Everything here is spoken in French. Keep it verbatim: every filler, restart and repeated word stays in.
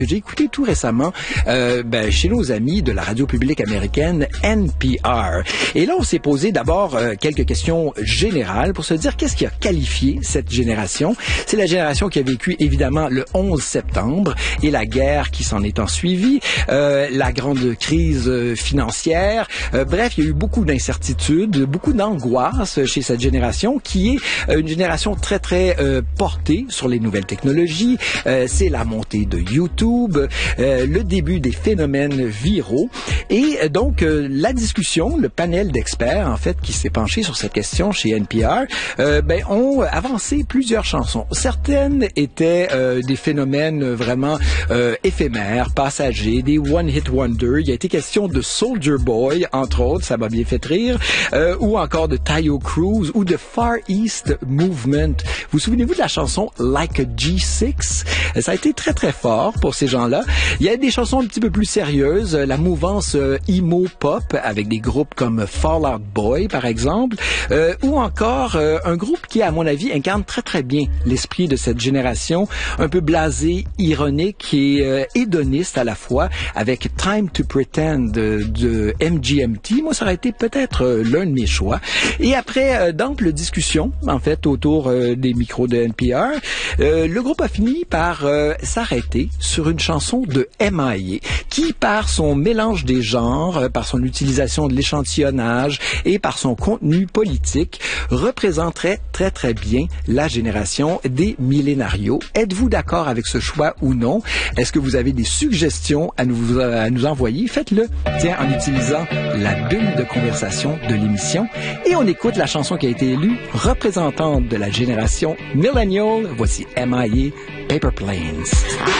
que j'ai écouté tout récemment euh, ben, chez nos amis de la radio publique américaine N P R. Et là, on s'est posé d'abord euh, quelques questions générales pour se dire qu'est-ce qui a qualifié cette génération. C'est la génération qui a vécu évidemment le onze septembre et la guerre qui s'en est ensuivie, euh, la grande crise financière. Euh, bref, il y a eu beaucoup d'incertitudes, beaucoup d'angoisse chez cette génération qui est une génération très, très euh, portée sur les nouvelles technologies. Euh, c'est la montée de YouTube, Euh, le début des phénomènes viraux et euh, donc euh, la discussion, le panel d'experts en fait qui s'est penché sur cette question chez N P R, euh, ben ont avancé plusieurs chansons. Certaines étaient euh, des phénomènes vraiment euh, éphémères, passagers, des one hit wonder. Il y a été question de Soldier Boy entre autres, ça m'a bien fait rire, euh, ou encore de Taio Cruz ou de Far East Movement. Vous souvenez-vous de la chanson Like a G six? Ça a été très très fort pour ces gens-là. Il y a des chansons un petit peu plus sérieuses, la mouvance euh, emo pop avec des groupes comme Fall Out Boy par exemple, euh, ou encore euh, un groupe qui à mon avis incarne très très bien l'esprit de cette génération, un peu blasé, ironique et euh, hédoniste à la fois, avec Time to Pretend de, de M G M T. Moi ça aurait été peut-être euh, l'un de mes choix. Et après euh, d'amples discussions en fait autour euh, des micros de N P R, euh, le groupe a fini par euh, s'arrêter sur une chanson de M I A qui, par son mélange des genres, par son utilisation de l'échantillonnage et par son contenu politique, représenterait très très bien la génération des millénarios. Êtes-vous d'accord avec ce choix ou non? Est-ce que vous avez des suggestions à nous, à nous envoyer? Faites-le, tiens, en utilisant la bulle de conversation de l'émission. Et on écoute la chanson qui a été élue représentante de la génération millennial. Voici M I A, Paper Planes.